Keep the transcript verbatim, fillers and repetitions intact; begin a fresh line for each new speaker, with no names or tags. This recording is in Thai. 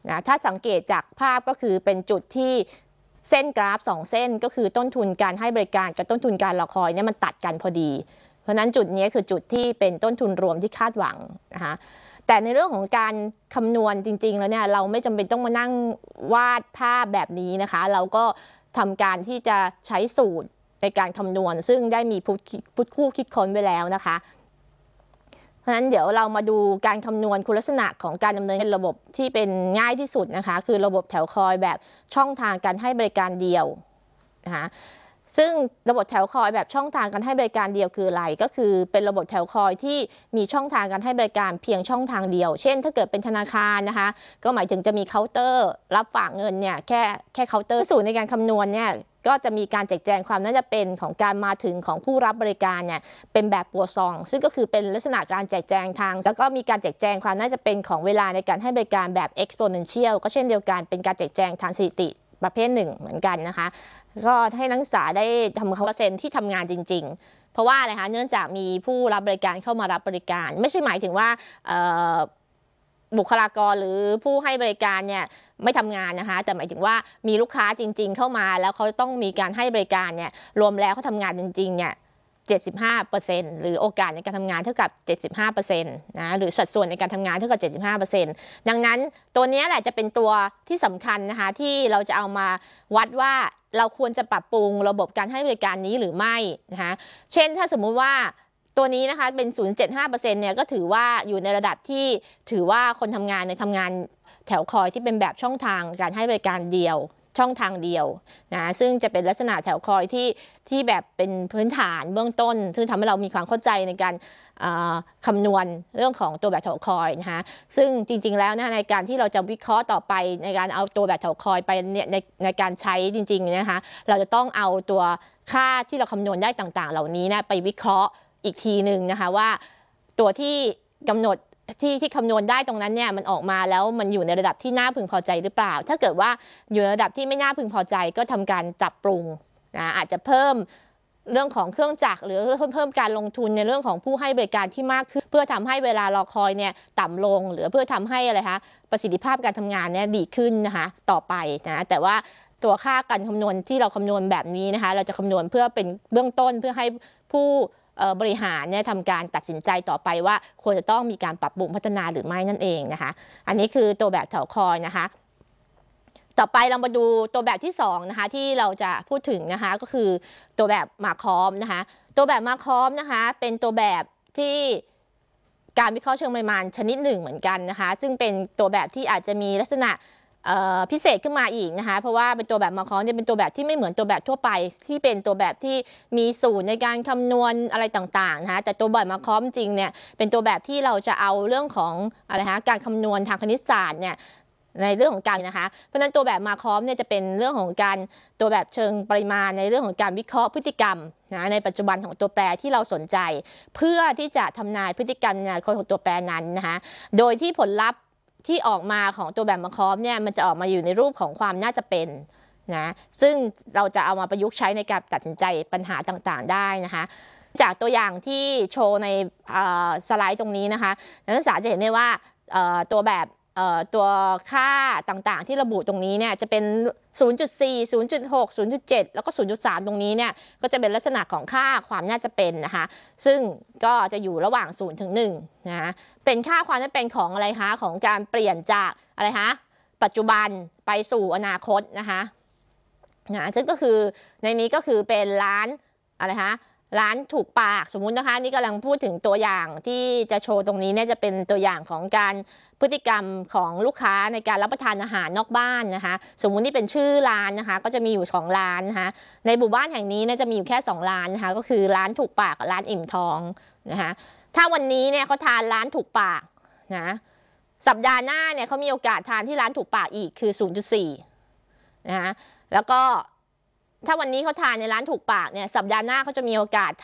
นะถ้าสังเกตจากภาพก็คือเป็นจุดที่เส้นกราฟสองเส้นก็คือต้นทุนการให้บริการกับต้นทุนการรอคอยเนี่ยมันตัดกันพอดีเพราะนั้นจุดนี้คือจุดที่เป็นต้นทุนรวมที่คาดหวังนะคะแต่ในเรื่องของการคำนวณจริงๆแล้วเนี่ยเราไม่จำเป็นต้องมานั่งวาดภาพแบบนี้นะคะเราก็ทำการที่จะใช้สูตรในการคำนวณซึ่งได้มีผู้คู่คิดค้นไว้แล้วนะคะเพราะฉะนั้นเดี๋ยวเรามาดูการคำนวณคุณลักษณะของการดำเนินระบบที่เป็นง่ายที่สุดนะคะคือระบบแถวคอยแบบช่องทางการให้บริการเดียวนะคะซึ่งระบบแถวคอยแบบช่องทางการให้บริการเดียวคืออะไรก็คือเป็นระบบแถวคอยที่มีช่องทางการให้บริการเพียงช่องทางเดียวเช่นถ้าเกิดเป็นธนาคารนะคะก็หมายถึงจะมีเคาน์เตอร์รับฝากเงินเนี่ยแค่แค่เคาน์เตอร์สูตรในการคำนวณเนี่ยก็จะมีการแจกแจงความน่าจะเป็นของการมาถึงของผู้รับบริการเนี่ยเป็นแบบปัวซองซึ่งก็คือเป็นลักษณะการแจกแจงทางแล้วก็มีการแจกแจงความน่าจะเป็นของเวลาในการให้บริการแบบ exponential ก็เช่นเดียวกันเป็นการแจกแจงทางสถิติประเภทหนึ่งเหมือนกันนะคะก็ให้นักศึกษาได้ทำเปอร์เซ็นต์ที่ทำงานจริงๆเพราะว่าอะไรคะเนื่องจากมีผู้รับบริการเข้ามารับบริการไม่ใช่หมายถึงว่าบุคลากรหรือผู้ให้บริการเนี่ยไม่ทำงานนะคะแต่หมายถึงว่ามีลูกค้าจริงๆเข้ามาแล้วเขาต้องมีการให้บริการเนี่ยรวมแล้วเขาทำงานจริงๆเนี่ยเจ็ดสิบห้าเปอร์เซ็นต์ หรือโอกาสในการทำงานเท่ากับ เจ็ดสิบห้าเปอร์เซ็นต์ นะหรือสัดส่วนในการทำงานเท่ากับ เจ็ดสิบห้าเปอร์เซ็นต์ ดังนั้นตัวนี้แหละจะเป็นตัวที่สำคัญนะคะที่เราจะเอามาวัดว่าเราควรจะปรับปรุงระบบการให้บริการนี้หรือไม่นะคะเช่นถ้าสมมุติว่าตัวนี้นะคะเป็น ศูนย์จุดเจ็ดห้าเปอร์เซ็นต์ เนี่ยก็ถือว่าอยู่ในระดับที่ถือว่าคนทำงานในทำงานแถวคอยที่เป็นแบบช่องทางการให้บริการเดียวช่องทางเดียวนะซึ่งจะเป็นลักษณะแถวคอยที่ที่แบบเป็นพื้นฐานเบื้องต้นซึ่งทำให้เรามีความเข้าใจในการคำนวณเรื่องของตัวแบบแถวคอยนะคะซึ่งจริงๆแล้วนะในการที่เราจะวิเคราะห์ต่อไปในการเอาตัวแบบแถวคอยไปเนี่ยในในการใช้จริงๆนะคะเราจะต้องเอาตัวค่าที่เราคำนวณได้ต่างๆเหล่านี้นะไปวิเคราะห์อีกทีหนึ่งนะคะว่าตัวที่กำหนดที่ที่คำนวณได้ตรงนั้นเนี่ยมันออกมาแล้วมันอยู่ในระดับที่น่าพึงพอใจหรือเปล่าถ้าเกิดว่าอยู่ในระดับที่ไม่น่าพึงพอใจก็ทำการจับปรุงนะอาจจะเพิ่มเรื่องของเครื่องจักรหรือเพิ่มเพิ่มการลงทุนในเรื่องของผู้ให้บริการที่มากขึ้นเพื่อทำให้เวลารอคอยเนี่ยต่ำลงหรือเพื่อทำให้อะไรคะประสิทธิภาพการทำงานเนี่ยดีขึ้นนะคะต่อไปนะแต่ว่าตัวค่าการคำนวณที่เราคำนวณแบบนี้นะคะเราจะคำนวณเพื่อเป็นเบื้องต้นเพื่อให้ผู้บริหารเนี่ยทำการตัดสินใจต่อไปว่าควรจะต้องมีการปรับปรุงพัฒนาหรือไม่นั่นเองนะคะอันนี้คือตัวแบบแถวคอยนะคะต่อไปเรามาดูตัวแบบที่สองนะคะที่เราจะพูดถึงนะคะก็คือตัวแบบมาคอมนะคะตัวแบบมาคอมนะคะเป็นตัวแบบที่การวิเคราะห์เชิงปริมาณชนิดหนึ่งเหมือนกันนะคะซึ่งเป็นตัวแบบที่อาจจะมีลักษณะพิเศษขึ้นมาอีกนะคะเพราะว่าเป็นตัวแบบมาคอมเนี่ยเป็นตัวแบบที่ไม่เหมือนตัวแบบทั่วไปที่เป็นตัวแบบที่มีสูตรในการคำนวณอะไรต่างๆนะคะแต่ตัวแบบมาคอมจริงเนี่ยเป็นตัวแบบที่เราจะเอาเรื่องของอะไรคะการคำนวณทางคณิตศาสตร์เนี่ยในเรื่องของการนะคะเพราะฉะนั้นตัวแบบมาคอมเนี่ยจะเป็นเรื่องของการตัวแบบเชิงปริมาณในเรื่องของการวิเคราะห์พฤติกรรมนะในปัจจุบันของตัวแปรที่เราสนใจเพื่อที่จะทำนายพฤติกรรมในอนาคตของตัวแปรนั้นนะคะโดยที่ผลลัพธ์ที่ออกมาของตัวแบบมาคอมเนี่ยมันจะออกมาอยู่ในรูปของความน่าจะเป็นนะซึ่งเราจะเอามาประยุกต์ใช้ในการตัดสินใจปัญหาต่างๆได้นะคะจากตัวอย่างที่โชว์ในสไลด์ตรงนี้นะคะนักศึกษาจะเห็นได้ว่าตัวแบบตัวค่าต่างๆที่ระบุตรงนี้เนี่ยจะเป็น ศูนย์จุดสี่ ศูนย์จุดหก ศูนย์จุดเจ็ด แล้วก็ ศูนย์จุดสาม ตรงนี้เนี่ยก็จะเป็นลักษณะของค่าความน่าจะเป็นนะคะซึ่งก็จะอยู่ระหว่างศูนย์ถึงหนึ่งนะเป็นค่าความน่าจะเป็นของอะไรคะของการเปลี่ยนจากอะไรคะปัจจุบันไปสู่อนาคตนะคะนะซึ่งก็คือในนี้ก็คือเป็นร้านอะไรคะร้านถูกปากสมมุตินะคะนี่กำลังพูดถึงตัวอย่างที่จะโชว์ตรงนี้เนี่ยจะเป็นตัวอย่างของการพฤติกรรมของลูกค้าในการรับประทานอาหารนอกบ้านนะคะสมมุตินี่เป็นชื่อร้านนะคะก็จะมีอยู่สองร้านนะคะในหมู่บ้านแห่งนี้เนี่ยจะมีอยู่แค่สองร้านนะคะก็คือร้านถูกปากกับร้านอิ่มท้องนะคะถ้าวันนี้เนี่ยเขาทานร้านถูกปากนะสัปดาห์หน้าเนี่ยเขามีโอกาสทานที่ร้านถูกปากอีกคือ ศูนย์จุดสี่ นะคะแล้วก็ถ้าวันนี้เขาทานในร้านถูกปากเนี่ยสัปดาห์หน้าเขาจะมีโอกาส